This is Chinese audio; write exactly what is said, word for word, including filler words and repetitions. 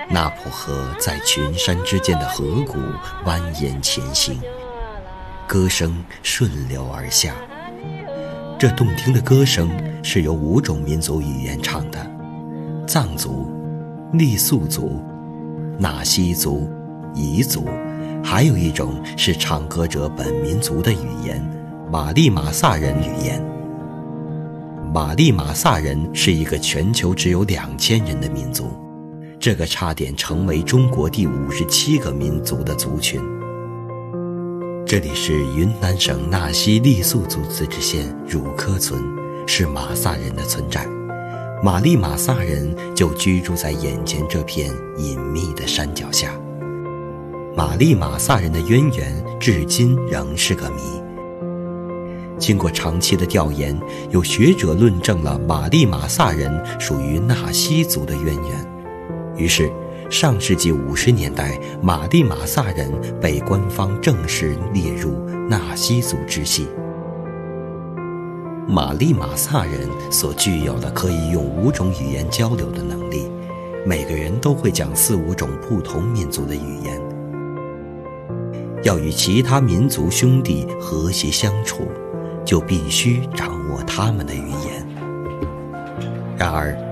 纳普河在群山之间的河谷蜿蜒前行，歌声顺流而下。这动听的歌声是由五种民族语言唱的：藏族、傈僳族、纳西族、彝族，还有一种是唱歌者本民族的语言——马利马萨人语言。马利马萨人是一个全球只有两千人的民族，这个差点成为中国第五十七个民族的族群。这里是云南省纳西傈僳族自治县汝科村，是马萨人的村寨。马利马萨人就居住在眼前这片隐秘的山脚下。马利马萨人的渊源至今仍是个谜。经过长期的调研，有学者论证了马利马萨人属于纳西族的渊源。于是上世纪五十年代，马利马萨人被官方正式列入纳西族支系。马利马萨人所具有的可以用五种语言交流的能力，每个人都会讲四五种不同民族的语言。要与其他民族兄弟和谐相处，就必须掌握他们的语言。然而